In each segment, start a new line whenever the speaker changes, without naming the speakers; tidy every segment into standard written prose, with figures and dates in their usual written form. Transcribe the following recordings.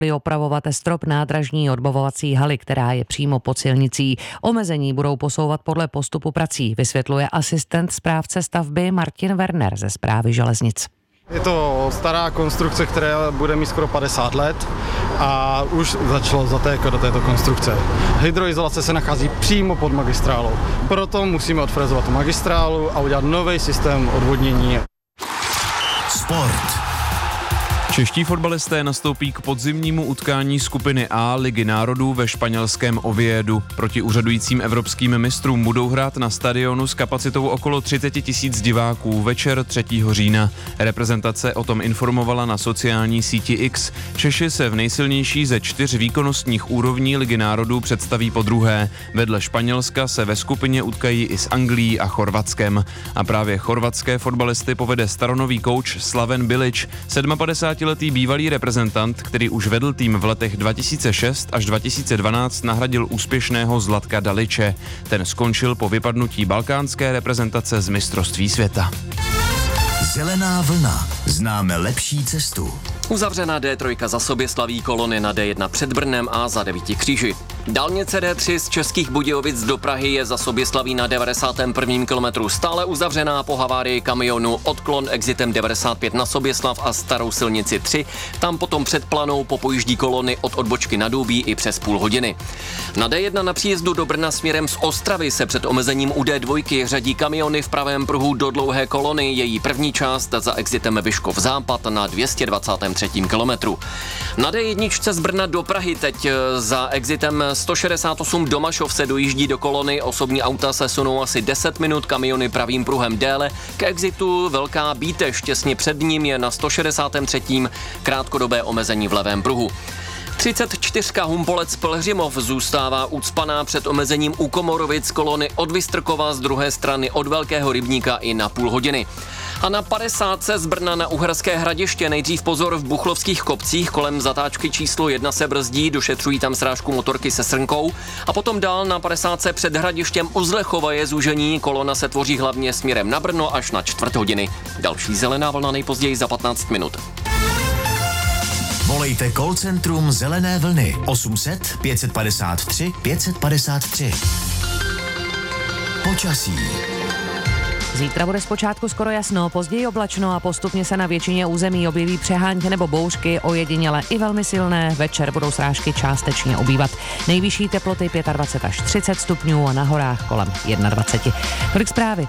opravovat strop nádražní odbavovací haly, která je přímo pod silnicí. Omezení budou posouvat podle postupu prací, vysvětluje asistent správce stavby Martin Werner ze Správy železnic.
Je to stará konstrukce, která bude mít skoro 50 let a už začalo zatékat do této konstrukce. Hydroizolace se nachází přímo pod magistrálou. Proto musíme odfrezovat tu magistrálu a udělat nový systém odvodnění.
Sport.
Čeští fotbalisté nastoupí k podzimnímu utkání skupiny A Ligy národů ve španělském Oviedu. Proti úřadujícím evropským mistrům budou hrát na stadionu s kapacitou okolo 30 000 diváků večer 3. října. Reprezentace o tom informovala na sociální síti X. Češi se v nejsilnější ze 4 výkonnostních úrovní Ligy národů představí podruhé. Vedle Španělska se ve skupině utkají i s Anglií a Chorvatskem. A právě chorvatské fotbalisty povede staronový kouč Slaven Bilic, 57letý bývalý reprezentant, který už vedl tým v letech 2006 až 2012, nahradil úspěšného Zlatka Daliče. Ten skončil po vypadnutí balkánské reprezentace z mistrovství světa.
Zelená vlna. Známe lepší cestu.
Uzavřená D3 za Soběslaví, kolony na D1 před Brnem a za 9 kříži. Dálnice D3 z Českých Budějovic do Prahy je za Soběslaví na 91. kilometru stále uzavřená po havárii kamionu, odklon exitem 95 na Soběslav a starou silnici 3. Tam potom před Planou popojíždí kolony od odbočky na Důbí i přes půl hodiny. Na D1 na příjezdu do Brna směrem z Ostravy se před omezením u D2 řadí kamiony v pravém pruhu do dlouhé kolony. Její první část za exitem Vyškov západ na 223. kilometru. Na D1 z Brna do Prahy teď za exitem 168 Domašov se dojíždí do kolony, osobní auta se sunou asi 10 minut, kamiony pravým pruhem déle. K exitu Velká Bíteš, těsně před ním je na 163. krátkodobé omezení v levém pruhu. 34 Humpolec Pelhřimov zůstává ucpaná před omezením u Komorovic, kolony od Vystrkova z druhé strany od Velkého Rybníka i na půl hodiny. A na 50 z Brna na Uherské Hradiště nejdřív pozor v Buchlovských kopcích, kolem zatáčky číslo 1 se brzdí, došetřují tam srážku motorky se srnkou a potom dál na 50 před Hradištěm u Zlechova je zúžení, kolona se tvoří hlavně směrem na Brno až na 4 hodiny. Další zelená vlna nejpozději za 15 minut.
Volejte call centrum Zelené vlny 800 553 553. Počasí.
Zítra bude zpočátku skoro jasno, později oblačno a postupně se na většině území objeví přehánky nebo bouřky, ojediněle i velmi silné. Večer budou srážky částečně obývat. Nejvyšší teploty 25 až 30 stupňů a na horách kolem 21. Tolik zprávy.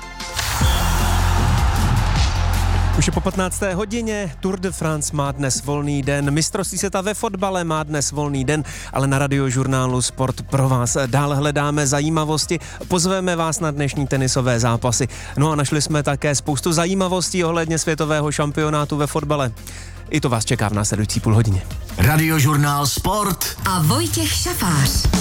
Už je po 15. hodině, Tour de France má dnes volný den, mistrovství světa ve fotbale má dnes volný den, ale na Radiožurnálu Sport pro vás dále hledáme zajímavosti, pozveme vás na dnešní tenisové zápasy. No a našli jsme také spoustu zajímavostí ohledně světového šampionátu ve fotbale. I to vás čeká v následující půl hodině.
Radiožurnál Sport
a Vojtěch Šafář.